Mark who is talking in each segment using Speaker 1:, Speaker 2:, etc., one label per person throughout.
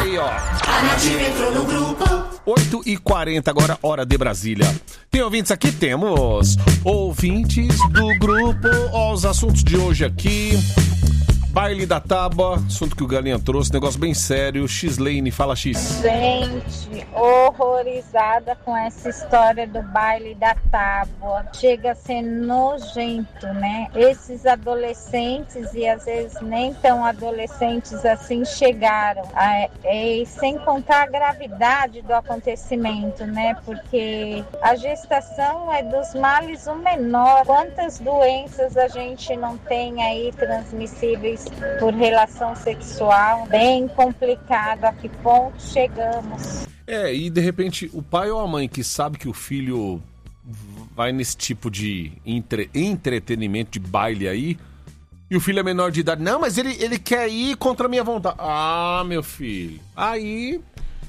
Speaker 1: Aí, ó.
Speaker 2: A Nativa entrou no grupo.
Speaker 1: 8h40 agora, hora de Brasília. Tem ouvintes aqui? Temos ouvintes do grupo. Ó, os assuntos de hoje aqui. Baile da tábua, assunto que o Galinha trouxe, negócio bem sério. X-Lane, fala X.
Speaker 3: Gente, horrorizada com essa história do baile da tábua. Chega a ser nojento, né? Esses adolescentes, e às vezes nem tão adolescentes assim, chegaram. E sem contar a gravidade do acontecimento, né? Porque a gestação é dos males o menor. Quantas doenças a gente não tem aí transmissíveis por relação sexual? Bem complicado. A que ponto chegamos?
Speaker 1: E de repente o pai ou a mãe que sabe que o filho vai nesse tipo de entretenimento, de baile aí, e o filho é menor de idade, não, mas ele quer ir contra a minha vontade. Ah, meu filho, aí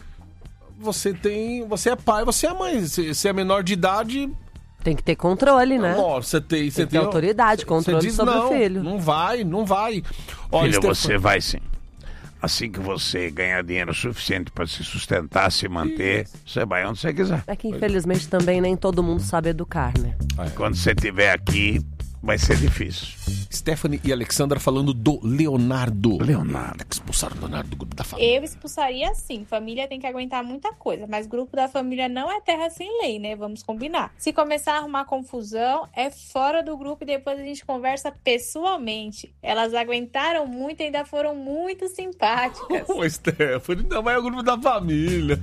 Speaker 1: você é pai, você é mãe, você é menor de idade.
Speaker 4: Tem que ter controle, né?
Speaker 1: Você tem
Speaker 4: autoridade, controle sobre o filho.
Speaker 1: Não vai.
Speaker 5: Filho, você vai sim. Assim que você ganhar dinheiro suficiente para se sustentar, se manter, você vai onde você quiser.
Speaker 4: É que infelizmente também nem todo mundo sabe educar, né?
Speaker 5: Quando você estiver aqui, vai ser difícil.
Speaker 1: Stephanie e Alexandra falando do Leonardo.
Speaker 5: Expulsaram o Leonardo do grupo da
Speaker 6: família. Eu expulsaria sim. Família tem que aguentar muita coisa, mas grupo da família não é terra sem lei, né? Vamos combinar. Se começar a arrumar confusão, é fora do grupo e depois a gente conversa pessoalmente. Elas aguentaram muito e ainda foram muito simpáticas.
Speaker 1: Ô, Stephanie, não é o grupo da família.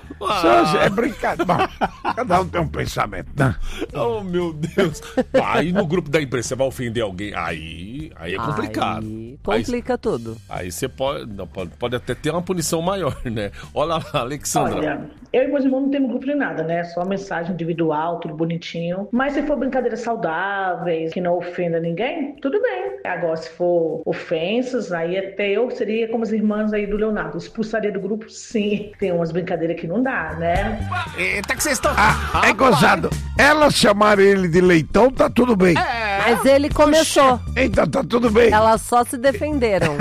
Speaker 5: É brincadeira. Bom, cada um tem um pensamento, né?
Speaker 1: Oh, meu Deus. Aí no grupo da imprensa você vai ofender alguém. Aí é complicado.
Speaker 4: Complica tudo.
Speaker 1: Aí você pode até ter uma punição maior, né? Olha lá, Alexandra.
Speaker 7: Olha, eu e meus irmãos não temos grupo de nada, né? Só mensagem individual, tudo bonitinho. Mas se for brincadeiras saudáveis, que não ofenda ninguém, tudo bem. Agora, se for ofensas, aí até eu seria como as irmãs aí do Leonardo. Expulsaria do grupo, sim. Tem umas brincadeiras que não dá, né?
Speaker 1: Eita, que vocês estão...
Speaker 5: É gozado. Elas chamaram ele de leitão, tá tudo bem.
Speaker 4: Mas ele começou.
Speaker 5: Então tá tudo bem.
Speaker 4: Elas só se defenderam.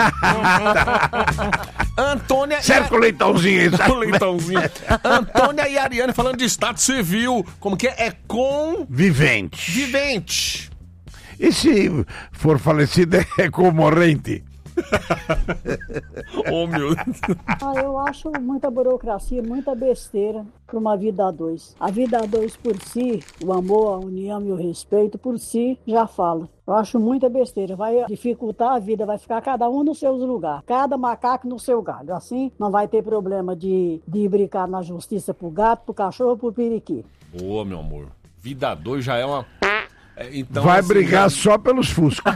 Speaker 1: Antônia...
Speaker 5: Certo, o leitãozinho aí.
Speaker 1: O leitãozinho. Antônia e Ariane falando de estado civil. Como que é? É
Speaker 5: Vivente.
Speaker 1: Vivente.
Speaker 5: E se for falecido, é comorrente?
Speaker 1: Oh, meu Deus.
Speaker 8: Eu acho muita burocracia, muita besteira para uma vida a dois. A vida a dois por si, o amor, a união e o respeito por si já fala. Eu acho muita besteira, vai dificultar a vida, vai ficar cada um no seu lugar, cada macaco no seu galho. Assim não vai ter problema de brincar na justiça pro gato, pro cachorro, pro periquito.
Speaker 1: Boa, meu amor. Vida a dois já é uma... Então,
Speaker 5: vai brigar só pelos fuscos.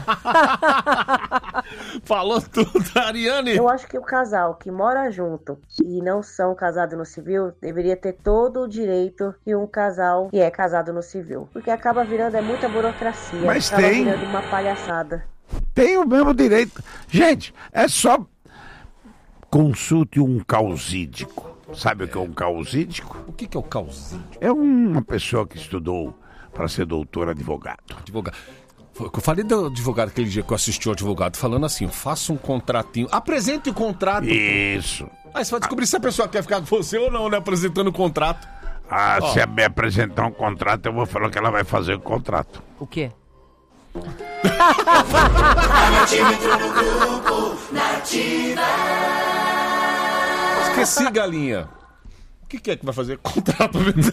Speaker 1: Falou tudo, Ariane.
Speaker 9: Eu acho que o casal que mora junto e não são casados no civil deveria ter todo o direito que um casal que é casado no civil. Porque acaba virando muita burocracia.
Speaker 5: Mas
Speaker 9: acaba
Speaker 5: tem.
Speaker 9: virando uma palhaçada.
Speaker 5: Tem o mesmo direito. Gente, é só consulte um causídico. Sabe o que é um causídico?
Speaker 1: O que é o causídico?
Speaker 5: É uma pessoa que estudou para ser doutor advogado.
Speaker 1: Eu falei do advogado aquele dia que eu assisti o advogado falando assim, faça um contratinho, apresente o contrato.
Speaker 5: Isso.
Speaker 1: Aí você vai descobrir se a pessoa quer ficar com você ou não, né, apresentando o contrato.
Speaker 5: Se me apresentar um contrato, eu vou falar que ela vai fazer o contrato.
Speaker 4: O quê?
Speaker 2: A Nativa entrou no grupo, Nativa.
Speaker 1: Esqueci, Galinha. O que é que vai fazer? Contrato.